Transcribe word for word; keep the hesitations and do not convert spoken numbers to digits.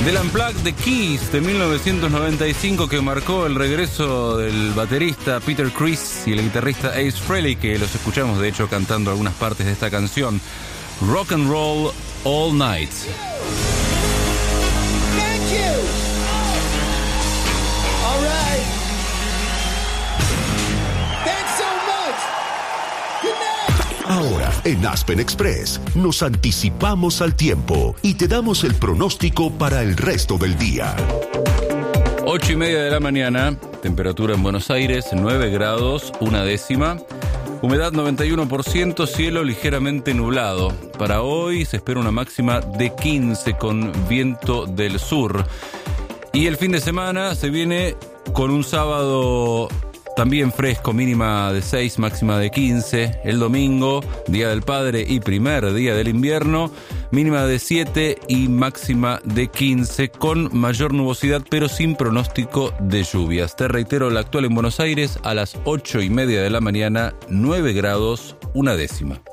Del Unplugged de Kiss de mil novecientos noventa y cinco, que marcó el regreso del baterista Peter Criss y el guitarrista Ace Frehley, que los escuchamos de hecho cantando algunas partes de esta canción, Rock and Roll All Night. Thank you. All right. Thanks so much. Good night. Ahora, en Aspen Express, nos anticipamos al tiempo y te damos el pronóstico para el resto del día. Ocho y media de la mañana, temperatura en Buenos Aires, nueve grados, una décima. Humedad noventa y uno por ciento, cielo ligeramente nublado. Para hoy se espera una máxima de quince con viento del sur. Y el fin de semana se viene con un sábado también fresco, mínima de seis, máxima de quince. El domingo, Día del Padre y primer día del invierno, mínima de siete y máxima de quince, con mayor nubosidad pero sin pronóstico de lluvias. Te reitero, la actual en Buenos Aires a las ocho y media de la mañana, nueve grados, una décima.